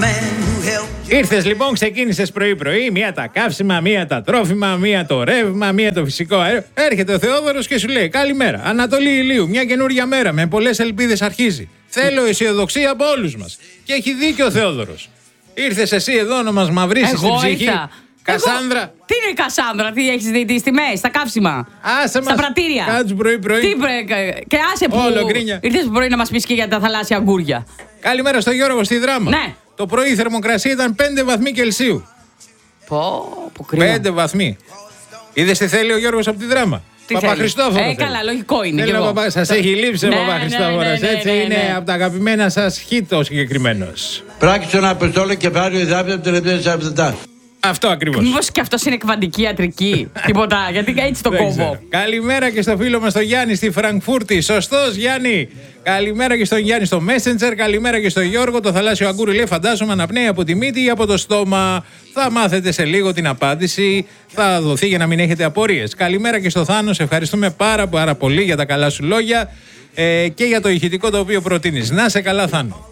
Ήρθες λοιπόν, ξεκίνησες πρωί-πρωί, μία τα καύσιμα, μία τα τρόφιμα, μία το ρεύμα, μία το φυσικό αέριο. Έρχεται ο Θεόδωρος και σου λέει: καλημέρα, Ανατολή ηλίου, μια καινούργια μέρα με πολλές ελπίδες αρχίζει. Θέλω αισιοδοξία από όλους μας. Και έχει δίκιο ο Θεόδωρος. Ήρθες εσύ εδώ να μας μαυρίσεις την ψυχή. Κασάνδρα. Τι είναι Κασάνδρα, τι έχεις δει τις τιμές, στα καύσιμα, στα πρατήρια. Κάτσε πρωί-πρωί. Και άσε που ήρθες πρωί να μας πεις και για τα θαλάσσια αγκούρια. Καλημέρα στο Γιώργο στη Δράμα. Ναι. Το πρωί η θερμοκρασία ήταν 5 βαθμοί Κελσίου. Πω κρύο. 5 βαθμοί. Είδες τι θέλει ο Γιώργος από τη Δράμα. Παπαχριστόφορο. Καλά, λογικό είναι. Σας έχει λείψει ο Παπαχριστόφορος. Έτσι είναι από τα αγαπημένα σας χιτ ο συγκεκριμένος. Πράξεων απεστόλων και πράριο ιδάπτω τελευταίες απαιτητά. Αυτό ακριβώς. Μήπως και αυτός είναι εκβαντική ιατρική. Τίποτα, γιατί έτσι το κόβω. Καλημέρα και στο φίλο μας τον Γιάννη στη Φραγκφούρτη. Σωστός Γιάννη. Καλημέρα και στον Γιάννη στο Messenger. Καλημέρα και στον Γιώργο. Το θαλάσσιο αγκούρι λέει: φαντάζομαι αναπνέει από τη μύτη ή από το στόμα. Θα μάθετε σε λίγο την απάντηση. Θα δοθεί για να μην έχετε απορίες. Καλημέρα και στο Θάνο. Σε ευχαριστούμε πάρα πολύ για τα καλά σου λόγια και για το ηχητικό το οποίο προτείνεις. Να σε καλά, Θάνο.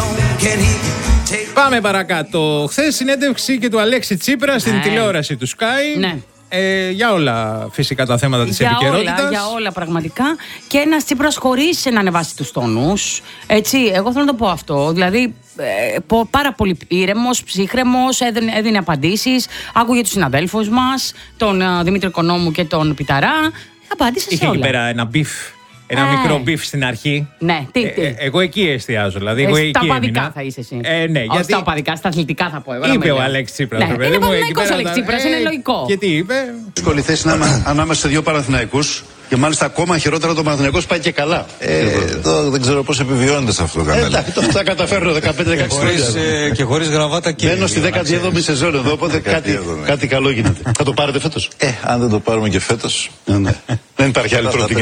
Πάμε παρακάτω. Χθες συνέντευξη και του Αλέξη Τσίπρα στην τηλεόραση του Sky. Ναι. Για όλα φυσικά τα θέματα της επικαιρότητας. Για όλα πραγματικά. Και ένας Τσίπρας χωρίς να ανεβάσει τους τόνους. Έτσι, εγώ θέλω να το πω αυτό. Δηλαδή, πάρα πολύ ήρεμος, ψύχρεμος, έδινε απαντήσεις. Άκουγε τους συναδέλφους μας, τον Δημήτρη Οικονόμου και τον Πιταρά. Απάντησε σε όλα. Είχε εκεί πέρα ένα μπιφ. Ένα μικρό μπιφ στην αρχή. Ναι, τι. Εγώ εκεί εστιάζω. Δηλαδή, στα οπαδικά θα είσαι εσύ. Ναι, γιατί... Στα οπαδικά, στα αθλητικά θα πω. Είπε ο Αλέξη Τσίπρας. Ναι, είναι Παναθηναϊκός ο Αλέξη Τσίπρας, είναι λογικό. Και τι είπε? Δύσκολη θέση ανάμεσα σε δύο Παναθηναϊκούς. Και μάλιστα ακόμα χειρότερα το Παναθηναϊκός πάει και καλά. Δεν ξέρω πώς επιβιώνεται σε αυτό το κανάλι. Εντάξει, το θα καταφέρω 15-16 χρόνια. Και χωρίς γραβάτα και. Μπαίνω στη 17η σεζόν εδώ, οπότε κάτι καλό γίνεται. Θα το πάρετε φέτος? Αν δεν το πάρουμε και φέτος. Δεν υπάρχει άλλη προοπτική.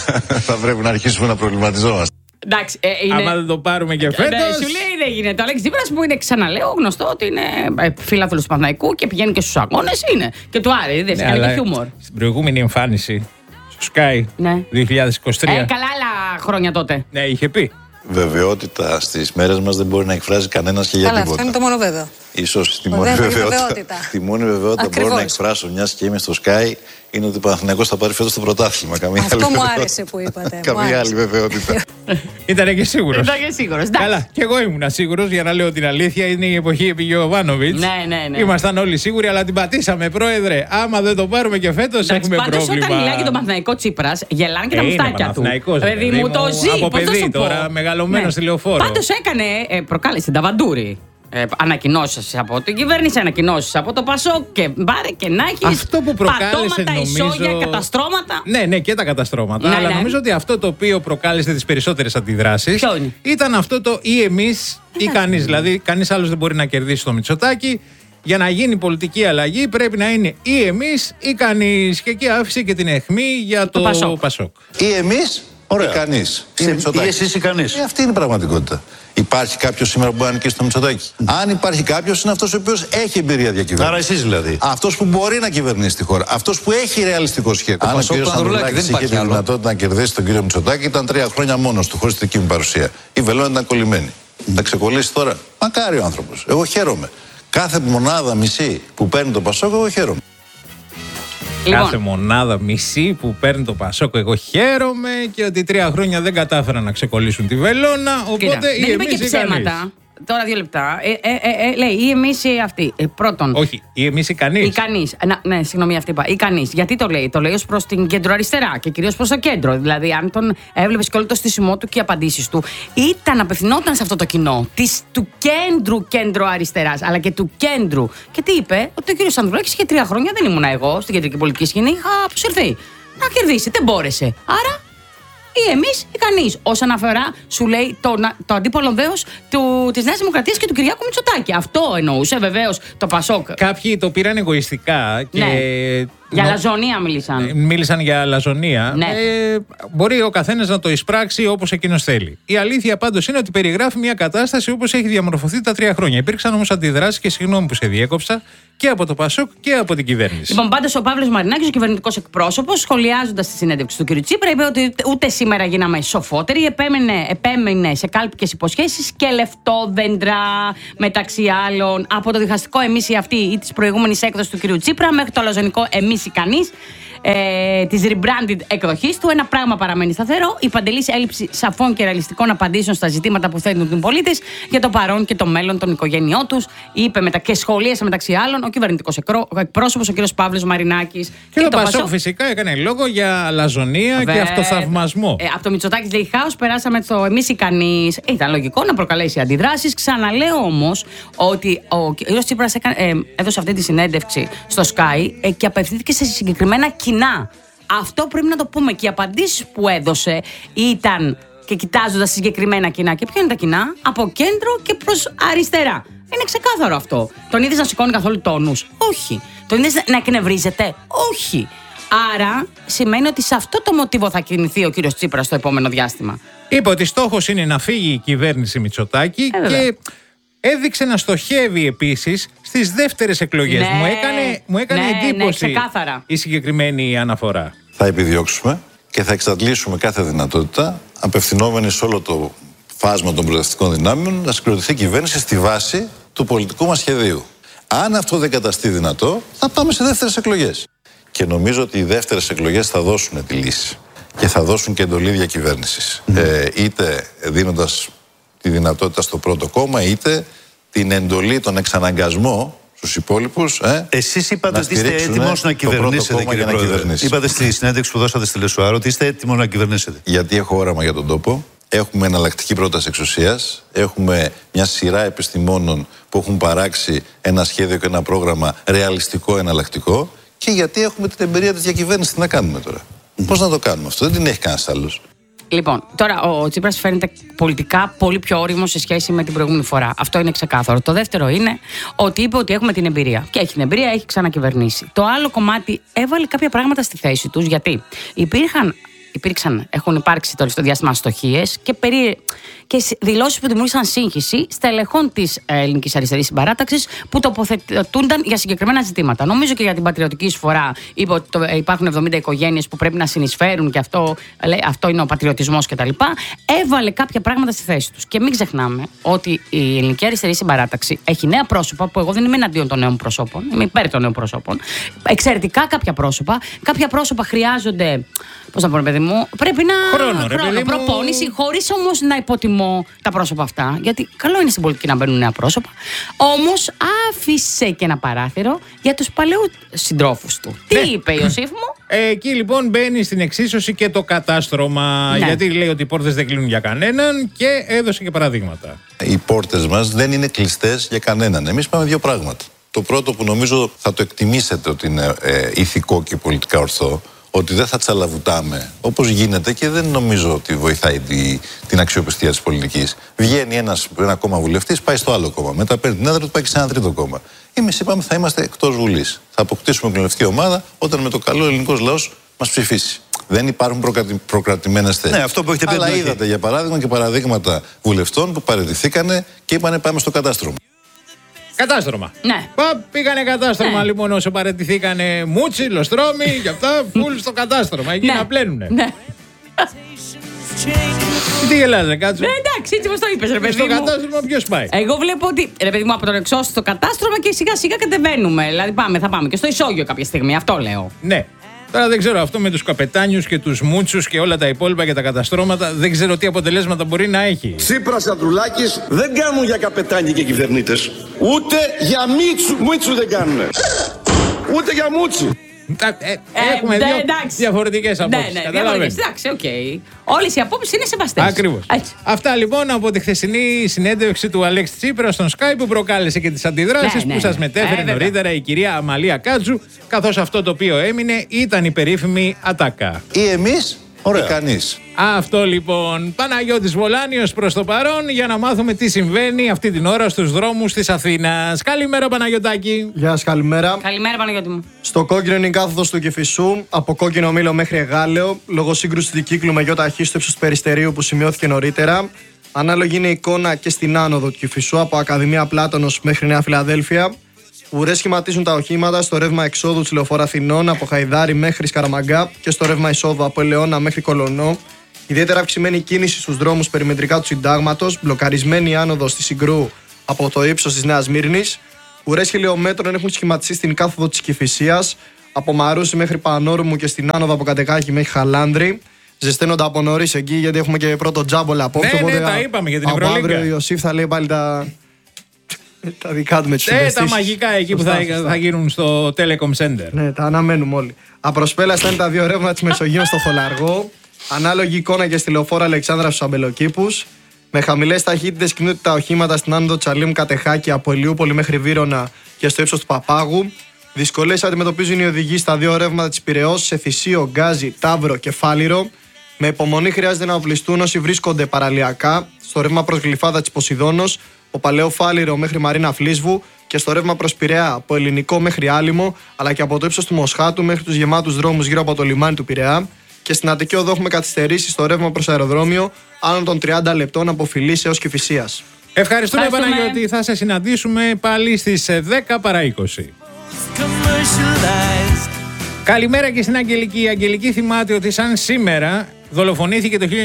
Θα πρέπει να αρχίσουμε να προβληματιζόμαστε. Εντάξει, άμα δεν το πάρουμε και φέτος. Σου λέει δεν γίνεται. Ο Αλέξης Τσίπρας που είναι, ξαναλέω, γνωστό ότι είναι φίλαθλος του Παναθηναϊκού και πηγαίνει και στους αγώνες. Είναι και του Άρη, δεν κάνει και χιούμορ. Στην προηγούμενη εμφάνιση στο Sky 2023. Καλά άλλα χρόνια τότε. Ναι, είχε πει. Βεβαιότητα στις μέρες μας δεν μπορεί να εκφράζει κανένας και για τίποτα. Αυτό είναι το μόνο βέβαιο. Ίσως τη μόνη βεβαιότητα. Τη μόνη βεβαιότητα που μπορώ να εκφράσω, μιας και είμαι στο Sky, είναι ότι ο Παναθηναϊκός θα πάρει φέτος το πρωτάθλημα. Αυτό μου άρεσε που είπατε. Καμία άλλη βεβαιότητα. Ήτανε και σίγουρος. Καλά, και εγώ ήμουν σίγουρος, για να λέω την αλήθεια. Είναι η εποχή επί Γιοβάνοβιτς. Ναι. Ήμασταν όλοι σίγουροι, αλλά την πατήσαμε, πρόεδρε. Άμα δεν το πάρουμε και φέτος, έχουμε πρόβλημα. Πάντως, όταν μιλάει για τον Παναθηναϊκό Τσίπρας, γελάνε και τα μουστάκια του. Παιδί μου το ζει. Από παιδί τώρα, μεγαλωμένο στη λεωφόρο. Πάντως προκάλεσε τα βαντούρι. Ανακοινώσεις από την κυβέρνηση, ανακοινώσεις από το ΠΑΣΟΚ και μπάρε και να έχεις αυτό που προκάλεσε, πατώματα, ισόγεια, καταστρώματα. Ναι, και τα καταστρώματα. Αλλά νομίζω ότι αυτό το οποίο προκάλεσε τις περισσότερες αντιδράσεις ήταν αυτό το ή εμείς ή κανείς. Δηλαδή, κανείς άλλος δεν μπορεί να κερδίσει το Μητσοτάκη. Για να γίνει πολιτική αλλαγή πρέπει να είναι ή εμείς ή κανείς. Και εκεί άφησε και την αιχμή για το ΠΑΣΟΚ. Ή εμείς ή κανείς. Ή εσείς ή κανείς. Αυτή είναι η πραγματικότητα. Υπάρχει κάποιος σήμερα που μπορεί να νικήσει το Μητσοτάκη? Αν υπάρχει κάποιος, είναι αυτός ο οποίος έχει εμπειρία διακυβέρνησης. Άρα εσείς δηλαδή. Αυτός που μπορεί να κυβερνήσει τη χώρα. Αυτός που έχει ρεαλιστικό σχέδιο. Αν ο κύριος Ανδρουλάκης είχε τη δυνατότητα να κερδίσει τον κύριο Μητσοτάκη, ήταν 3 χρόνια μόνος του, χωρίς τη δική μου παρουσία. Η βελόνα ήταν κολλημένη. Θα ξεκολλήσει τώρα? Μακάρι ο άνθρωπος. Εγώ χαίρομαι. Κάθε μονάδα μισή που παίρνει το ΠΑΣΟΚ, εγώ χαίρομαι. Κάθε μονάδα μισή που παίρνει το ΠΑΣΟΚ, εγώ χαίρομαι, και ότι 3 χρόνια δεν κατάφεραν να ξεκολλήσουν τη βελόνα. Οπότε δεν είπε και ψέματα. Τώρα 2 λεπτά. Λέει ή εμείς ή αυτοί. Πρώτον. Όχι, ή εμείς ή κανείς. Ή κανείς. Ναι, συγγνώμη, αυτή είπα. Ή κανείς. Γιατί το λέει? Το λέει ως προς την κέντρο-αριστερά και κυρίως προς το κέντρο. Δηλαδή, αν τον έβλεπες και όλο το στήσιμό του και οι απαντήσεις του, απευθυνόταν σε αυτό το κοινό του κέντρο-αριστεράς, αλλά και του κέντρου. Και τι είπε? Ότι ο κύριος Ανδρουλάκης είχε 3 χρόνια, δεν ήμουνα εγώ στην κεντρική πολιτική σκηνή. Είχα αποσυρθεί. Να κερδίσει, δεν μπόρεσε. Άρα. Ή εμείς ή κανείς. Όσον αφορά, σου λέει, το αντίπολο δέος της Νέας Δημοκρατίας και του Κυριάκου Μητσοτάκη. Αυτό εννοούσε βεβαίως το ΠΑΣΟΚ. Κάποιοι το πήραν εγωιστικά και Για λαζονία μίλησαν. Μίλησαν για αλαζονία. Ναι. Μπορεί ο καθένας να το εισπράξει όπως εκείνος θέλει. Η αλήθεια πάντως είναι ότι περιγράφει μια κατάσταση όπως έχει διαμορφωθεί τα 3 χρόνια. Υπήρξαν όμως αντιδράσεις και συγγνώμη που σε διέκοψα και από το Πασόκ και από την κυβέρνηση. Λοιπόν, πάντως ο Παύλος Μαρινάκης, ο κυβερνητικός εκπρόσωπος, σχολιάζοντας τη συνέντευξη του κ. Τσίπρα, είπε ότι ούτε σήμερα γίναμε σοφότεροι. Επέμενε σε κάλπικες υποσχέσεις και λεφτόδεντρα, μεταξύ άλλων, από το διχαστικό εμείς ή αυτοί ή της προηγούμενης έκδοσης του κ. Τσίπρα μέχρι το αλαζονικό εμείς ή κανείς. Της rebranded εκδοχής του. Ένα πράγμα παραμένει σταθερό: η παντελής έλλειψη σαφών και ρεαλιστικών απαντήσεων στα ζητήματα που θέτουν οι πολίτες για το παρόν και το μέλλον των οικογένειών τους, είπε και σχολίασε μεταξύ άλλων ο κυβερνητικός εκπρόσωπος, ο κ. Παύλος Μαρινάκης. Και το Πασόκ φυσικά έκανε λόγο για αλαζονία και αυτοθαυμασμό. Από το Μητσοτάκης λέει χάος, περάσαμε στο εμείς ή κανείς. Ήταν λογικό να προκαλέσει αντιδράσεις. Ξαναλέω όμως ότι ο κ. Τσίπρας έδωσε αυτή τη συνέντευξη στο Sky και απευθύνθηκε σε συγκεκριμένα κοινά. Αυτό πρέπει να το πούμε. Και οι απαντήσεις που έδωσε ήταν και κοιτάζοντας συγκεκριμένα κοινά. Και ποια είναι τα κοινά? Από κέντρο και προς αριστερά. Είναι ξεκάθαρο αυτό. Τον είδες να σηκώνει καθόλου τόνους? Όχι. Τον είδες να εκνευρίζεται? Όχι. Άρα σημαίνει ότι σε αυτό το μοτίβο θα κινηθεί ο κύριος Τσίπρας στο επόμενο διάστημα. Είπε ότι στόχος είναι να φύγει η κυβέρνηση Μητσοτάκη και έδειξε να στοχεύει επίσης στις δεύτερες εκλογές. Ναι, μου έκανε εντύπωση η συγκεκριμένη αναφορά. Θα επιδιώξουμε και θα εξαντλήσουμε κάθε δυνατότητα, απευθυνόμενοι σε όλο το φάσμα των προοδευτικών δυνάμεων, να συγκροτηθεί η κυβέρνηση στη βάση του πολιτικού μας σχεδίου. Αν αυτό δεν καταστεί δυνατό, θα πάμε σε δεύτερες εκλογές. Και νομίζω ότι οι δεύτερες εκλογές θα δώσουν τη λύση και θα δώσουν και εντολή διακυβέρνησης. Είτε δίνοντας τη δυνατότητα στο πρώτο κόμμα, είτε την εντολή, τον εξαναγκασμό στους υπόλοιπους. Εσείς είπατε ότι είστε έτοιμος να κυβερνήσετε, κύριε Πρόεδρε. Είπατε στη συνέντευξη που δώσατε στη Λεσουάρο ότι είστε έτοιμος να κυβερνήσετε. Γιατί έχω όραμα για τον τόπο. Έχουμε εναλλακτική πρόταση εξουσίας. Έχουμε μια σειρά επιστημόνων που έχουν παράξει ένα σχέδιο και ένα πρόγραμμα ρεαλιστικό, εναλλακτικό. Και γιατί έχουμε την εμπειρία της διακυβέρνησης. Τι να κάνουμε τώρα? Πώς να το κάνουμε αυτό? Δεν την έχει κανένας άλλος. Λοιπόν, τώρα ο Τσίπρας φαίνεται πολιτικά πολύ πιο όριμος σε σχέση με την προηγούμενη φορά. Αυτό είναι ξεκάθαρο. Το δεύτερο είναι ότι είπε ότι έχουμε την εμπειρία. Και έχει την εμπειρία, έχει ξανακυβερνήσει. Το άλλο κομμάτι έβαλε κάποια πράγματα στη θέση τους, γιατί έχουν υπάρξει τώρα στο διάστημα αστοχίες και δηλώσεις που δημιούργησαν σύγχυση στελεχών της Ελληνικής Αριστερής Συμπαράταξης που τοποθετούνταν για συγκεκριμένα ζητήματα. Νομίζω και για την πατριωτική εισφορά είπε ότι υπάρχουν 70 οικογένειες που πρέπει να συνεισφέρουν και αυτό είναι ο πατριωτισμός κτλ. Έβαλε κάποια πράγματα στη θέση τους. Και μην ξεχνάμε ότι η Ελληνική Αριστερή Συμπαράταξη έχει νέα πρόσωπα, που εγώ δεν είμαι εναντίον των νέων προσώπων, είμαι υπέρ των νέων προσώπων. Εξαιρετικά κάποια πρόσωπα. Κάποια πρόσωπα χρειάζονται. Πώς να πω, παιδί μου, πρέπει να. Χρόνο, προπόνηση, χωρίς όμως να υποτιμώ τα πρόσωπα αυτά. Γιατί καλό είναι στην πολιτική να μπαίνουν νέα πρόσωπα. Όμως άφησε και ένα παράθυρο για τους παλαιούς συντρόφους του. Τι είπε η Ιωσήφ μου? Εκεί λοιπόν μπαίνει στην εξίσωση και το κατάστρωμα. Ναι. Γιατί λέει ότι οι πόρτες δεν κλείνουν για κανέναν και έδωσε και παραδείγματα. Οι πόρτες μας δεν είναι κλειστές για κανέναν. Εμείς πάμε δύο πράγματα. Το πρώτο που νομίζω θα το εκτιμήσετε ότι είναι ηθικό και πολιτικά ορθό, ότι δεν θα τσαλαβουτάμε όπως γίνεται και δεν νομίζω ότι βοηθάει την αξιοπιστία της πολιτικής. Βγαίνει ένα κόμμα βουλευτής, πάει στο άλλο κόμμα. Μετά παίρνει την έδρα του, πάει και σε ένα τρίτο κόμμα. Εμείς είπαμε θα είμαστε εκτός Βουλής. Θα αποκτήσουμε κοινοβουλευτική ομάδα όταν με το καλό ελληνικός λαός μας ψηφίσει. Δεν υπάρχουν προκρατημένες θέσεις. Ναι, αυτό που έχετε πει. Αλλά είδατε για παράδειγμα και παραδείγματα βουλευτών που παραιτηθήκανε και είπανε πάμε στο κατάστρωμα. Κατάστρωμα. Ναι. Πήγανε κατάστρωμα λοιπόν όσο παραιτηθήκανε Μούτσι, Λοστρόμι και αυτά. Φουλ στο κατάστρωμα. Εκεί να πλένουνε. Ναι. Τι γελάζε, κάτσου. Εντάξει, έτσι πως το είπες, ρε παιδί μου. Στο κατάστρωμα ποιος πάει? Εγώ βλέπω ότι, ρε παιδί μου, από τον εξώστο στο κατάστρωμα και σιγά σιγά κατεβαίνουμε. Δηλαδή θα πάμε και στο ισόγειο κάποια στιγμή. Αυτό λέω. Ναι. Τώρα δεν ξέρω αυτό με τους καπετάνιους και τους μούτσους και όλα τα υπόλοιπα και τα καταστρώματα. Δεν ξέρω τι αποτελέσματα μπορεί να έχει. Τσίπρας, Ανδρουλάκης δεν κάνουν για καπετάνιοι και κυβερνήτες. Ούτε για μούτσου δεν κάνουν. Ούτε για μούτσι. Έχουμε δύο διαφορετικές απόψεις. Ναι, διαφορετικές. Εντάξει, οκ. Όλες οι απόψεις είναι σεβαστές. Ακριβώς. Αυτά λοιπόν από τη χθεσινή συνέντευξη του Αλέξη Τσίπρα στον Sky που προκάλεσε και τις αντιδράσεις που σας μετέφερε νωρίτερα η κυρία Αμαλία Κάτζου, καθώς αυτό το οποίο έμεινε ήταν η περίφημη ατάκα. Ή εμείς ή κανείς. Αυτό λοιπόν. Παναγιώτης Βολάνιος προς το παρόν για να μάθουμε τι συμβαίνει αυτή την ώρα στους δρόμους της Αθήνας. Καλημέρα Παναγιωτάκη. Γεια σας, καλημέρα. Καλημέρα Παναγιώτη μου. Στο κόκκινο είναι η κάθοδος του Κηφισού, από Κόκκινο Μήλο μέχρι Εγάλεο, λόγω σύγκρουσης δικύκλου με ΙΧ στο ύψος του Περιστερίου που σημειώθηκε νωρίτερα. Ανάλογη είναι η εικόνα και στην άνοδο του Κηφισού, από Ακαδημία Πλάτωνος μέχρι Νέα Φιλαδέλφια. Ουρές σχηματίζουν τα οχήματα στο ρεύμα εξόδου της Λεωφόρου Αθηνών από Χαϊδάρι μέχρι Σκαραμαγκά και στο ρεύμα εισόδου από Ελαιώνα μέχρι Κολονό. Ιδιαίτερα αυξημένη κίνηση στους δρόμους περιμετρικά του Συντάγματος, μπλοκαρισμένη άνοδος στη Συγκρού από το ύψος της Νέας Μύρνης. Ουρές χιλιομέτρων έχουν σχηματιστεί στην κάθοδο της Κηφισίας, από Μαρούσι μέχρι Πανόρμου και στην άνοδο από Κατεκάκη μέχρι Χαλάνδρη. Ζεσταίνονται από νωρίς εκεί, γιατί έχουμε και πρώτο τζάμπολα απόψε. Ναι, τα είπαμε για την Ευρωλίγκα. Από αύριο ο Ιωσήφ θα λέει πάλι τα δικά του με τις τα μαγικά εκεί σωστά, που θα γίνουν στο Telecom Center. Ναι, τα αναμένουμε όλοι. Απροσπέλαστα είναι τα δύο ρεύματα της Μεσογείου στο Χολαργό. Ανάλογη εικόνα και στη Λεωφόρο Αλεξάνδρα στους Αμπελοκήπους. Με χαμηλές ταχύτητες κινούνται τα οχήματα στην άνοδο Τσαλίμου Κατεχάκη από Ηλιούπολη μέχρι Βύρωνα και στο ύψος του Παπάγου. Δυσκολίες αντιμετωπίζουν οι οδηγοί στα δύο ρεύματα της Πειραιώς, σε Θησίο, Γκάζι, Ταύρο και Φάληρο. Με υπομονή χρειάζεται να οπλιστούν όσοι βρίσκονται παραλιακά στο ρεύμα προς Γλυφάδα της Ποσειδώνος, από Παλαιό Φάληρο μέχρι Μαρίνα Φλίσβου και στο ρεύμα προς Πειραιά από Ελληνικό μέχρι Άλυμο, αλλά και από το ύψος του Μοσχάτου μέχρι τους γεμάτους δρόμους γύρω από το λιμάνι του Πειραιά. Και στην Αττική Οδό έχουμε καθυστερήσει στο ρεύμα προς αεροδρόμιο άνω των 30 λεπτών από Φιλής έως Κηφισίας. Ευχαριστούμε Παναγιώτη. Θα σε συναντήσουμε πάλι στις 10 παρά 20. Καλημέρα και στην Αγγελική. Η Αγγελική θυμάται ότι σαν σήμερα δολοφονήθηκε το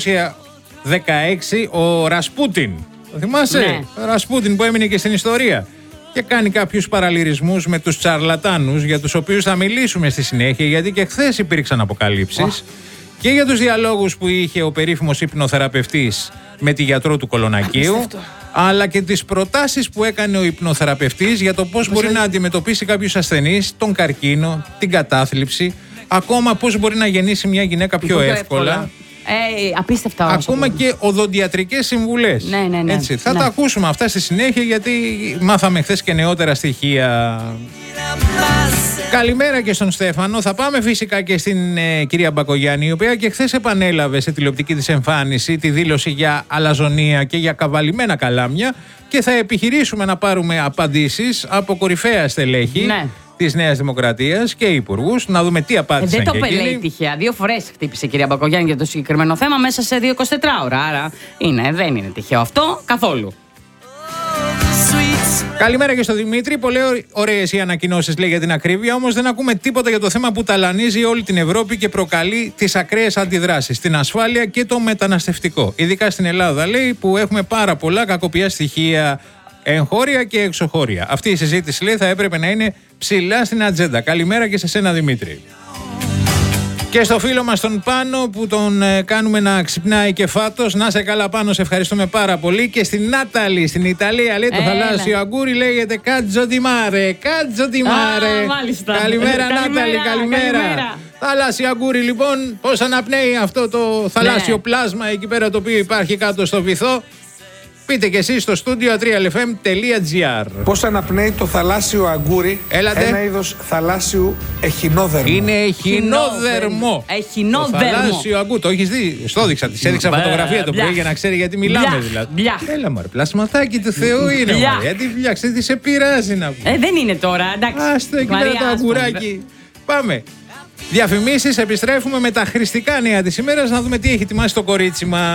1916 ο Ρασπούτιν. Το θυμάσαι? Ναι. Ο Ρασπούτιν που έμεινε και στην ιστορία. Και κάνει κάποιους παραλυρισμούς με τους τσαρλατάνους, για τους οποίους θα μιλήσουμε στη συνέχεια, γιατί και χθες υπήρξαν αποκαλύψεις. Και για τους διαλόγους που είχε ο περίφημος υπνοθεραπευτής με τη γιατρό του Κολονακίου, αλλά και τις προτάσεις που έκανε ο υπνοθεραπευτής για το πώς μπορεί να αντιμετωπίσει κάποιους ασθενείς, τον καρκίνο, την κατάθλιψη, ακόμα πώς μπορεί να γεννήσει μια γυναίκα πιο εύκολα. Απίστευτα όμως. Ακόμα και οδοντιατρικές συμβουλές. Ναι. Έτσι. Θα τα ακούσουμε αυτά στη συνέχεια, γιατί μάθαμε χθες και νεότερα στοιχεία. Καλημέρα και στον Στέφανο. Θα πάμε φυσικά και στην κυρία Μπακογιάννη, η οποία και χθες επανέλαβε σε τηλεοπτική της εμφάνιση τη δήλωση για αλαζονία και για καβαλημένα καλάμια, και θα επιχειρήσουμε να πάρουμε απαντήσεις από κορυφαία στελέχη της Νέας Δημοκρατίας και υπουργούς, να δούμε τι απάντησαν. Δεν το πελέει τυχαία. 2 φορές χτύπησε η κυρία Μπακογιάννη για το συγκεκριμένο θέμα μέσα σε 24 ώρα. Άρα δεν είναι τυχαίο αυτό καθόλου. Καλημέρα και στο Δημήτρη. Πολύ ωραίες οι ανακοινώσεις, λέει, για την ακρίβεια, όμως δεν ακούμε τίποτα για το θέμα που ταλανίζει όλη την Ευρώπη και προκαλεί τις ακραίες αντιδράσεις, την ασφάλεια και το μεταναστευτικό. Ειδικά στην Ελλάδα, λέει, που έχουμε πάρα πολλά κακοποιά στοιχεία, εγχώρια και εξωχώρια. Αυτή η συζήτηση, λέει, θα έπρεπε να είναι ψηλά στην ατζέντα. Καλημέρα και σε σένα, Δημήτρη. Και στο φίλο μας τον Πάνο, που τον κάνουμε να ξυπνάει και φάτος. Να σε καλά, Πάνο, σε ευχαριστούμε πάρα πολύ. Και στην Νάταλη, στην Ιταλία, λέει, το θαλάσσιο αγκούρι λέγεται Κάτζο ντι Μάρε. Κάτζο ντι Μάρε. Καλημέρα, Νάταλη, καλημέρα. Θαλάσσιο αγκούρι, λοιπόν, πώς αναπνέει αυτό το θαλάσσιο πλάσμα εκεί πέρα, το οποίο υπάρχει κάτω στο βυθό. Πείτε και εσείς στο στούντιο 3lfm.gr. Πώς αναπνέει το θαλάσσιο αγκούρι, ένα είδος θαλάσσιου εχινόδερμου. Είναι εχινόδερμο. Εχινόδερμο. Θαλάσσιο αγκούρι. Το έχεις δει? Στο έδειξα, της έδειξα φωτογραφία το πρωί για να ξέρει γιατί μιλάμε, δηλαδή. Έλα μωρέ, πλασματάκι του Θεού είναι. Γιατί βλιάξε, τι σε πειράζει να πούμε. Δεν είναι τώρα, εντάξει. Άστο εκεί πέρα το αγκουράκι. Πάμε. Διαφημίσεις, επιστρέφουμε με τα χρηστικά νέα της ημέρας, να δούμε τι έχει ετοιμάσει το κορίτσι μας.